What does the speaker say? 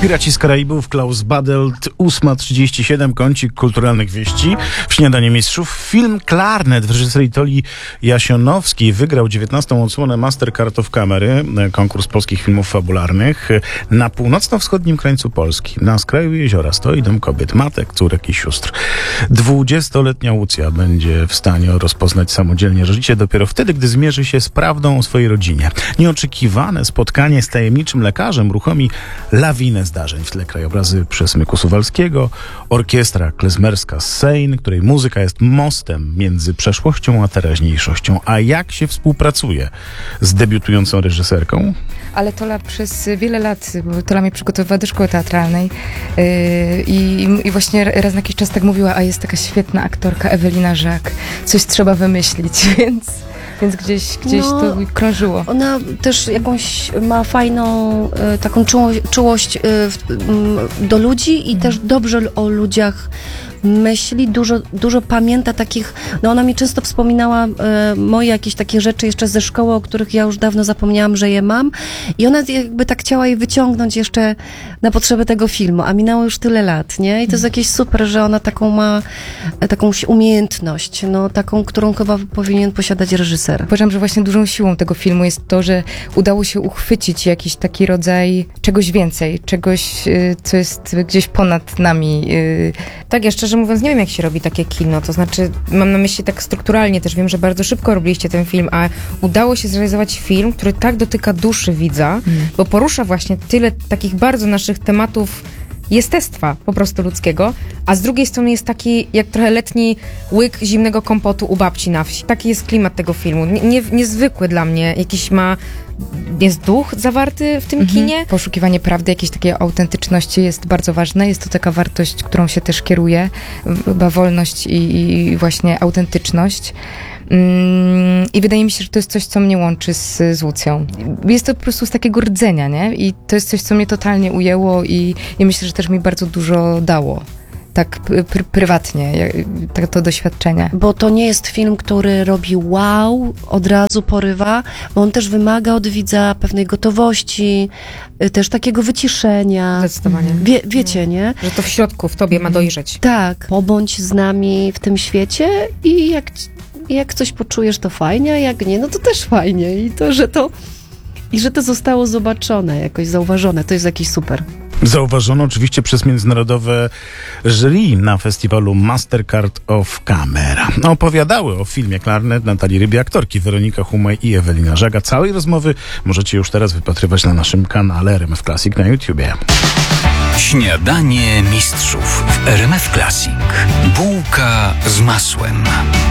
Piraci z Karaibów, Klaus Badelt, 8:37, kącik kulturalnych wieści w Śniadaniu Mistrzów. Film Klarnet w reżyserii Toli Jasionowskiej wygrał 19. odsłonę Mastercard of Camera, konkurs polskich filmów fabularnych. Na północno-wschodnim krańcu Polski, na skraju jeziora, stoi dom kobiet, matek, córek i sióstr. 20-letnia Łucja będzie w stanie rozpoznać samodzielnie życie dopiero wtedy, gdy zmierzy się z prawdą o swojej rodzinie. Nieoczekiwane spotkanie z tajemniczym lekarzem uruchomi lawinę zdarzeń. W tle krajobrazy Przesmyku Suwalskiego, orkiestra klezmerska z Sejn, której muzyka jest mostem między przeszłością a teraźniejszością. A jak się współpracuje z debiutującą reżyserką? Ale Tola przez wiele lat, bo Tola mnie przygotowywała do szkoły teatralnej i właśnie raz na jakiś czas tak mówiła, a jest taka świetna aktorka Ewelina Żak, coś trzeba wymyślić, więc gdzieś to krążyło. Ona też jakąś ma fajną taką czułość do ludzi i też dobrze o ludziach myśli, dużo pamięta takich, no ona mi często wspominała moje jakieś takie rzeczy jeszcze ze szkoły, o których ja już dawno zapomniałam, że je mam i ona jakby tak chciała je wyciągnąć jeszcze na potrzeby tego filmu, a minęło już tyle lat, nie? I to jest jakieś super, że ona taką ma takąś umiejętność, no taką, którą chyba powinien posiadać reżyser. Uważam, że właśnie dużą siłą tego filmu jest to, że udało się uchwycić jakiś taki rodzaj czegoś więcej, czegoś, co jest gdzieś ponad nami. Tak, ja szczerze mówiąc nie wiem, jak się robi takie kino, to znaczy mam na myśli tak strukturalnie też, wiem, że bardzo szybko robiliście ten film, a udało się zrealizować film, który tak dotyka duszy widza, bo porusza właśnie tyle takich bardzo naszych tematów jestestwa po prostu ludzkiego, a z drugiej strony jest taki jak trochę letni łyk zimnego kompotu u babci na wsi. Taki jest klimat tego filmu. Niezwykły dla mnie. Jest duch zawarty w tym kinie. Poszukiwanie prawdy, jakiejś takiej autentyczności jest bardzo ważne. Jest to taka wartość, którą się też kieruje. Chyba wolność i właśnie autentyczność. I wydaje mi się, że to jest coś, co mnie łączy z Łucją. Jest to po prostu z takiego rdzenia, nie? I to jest coś, co mnie totalnie ujęło i myślę, że też mi bardzo dużo dało. Tak prywatnie, tak to doświadczenie. Bo to nie jest film, który robi wow, od razu porywa, bo on też wymaga od widza pewnej gotowości, też takiego wyciszenia. Zdecydowanie. Wiecie, nie? Że to w środku, w tobie ma dojrzeć. Tak. Pobądź z nami w tym świecie i jak coś poczujesz, to fajnie, a jak nie, no to też fajnie. I że to zostało zobaczone, jakoś zauważone, to jest jakiś super. Zauważono oczywiście przez międzynarodowe jury na festiwalu Mastercard of Camera. Opowiadały o filmie Klarnet Natalii Rybie aktorki Weronika Humaj i Ewelina Żaga. Całej rozmowy możecie już teraz wypatrywać na naszym kanale RMF Classic na YouTubie. Śniadanie Mistrzów w RMF Classic. Bułka z masłem.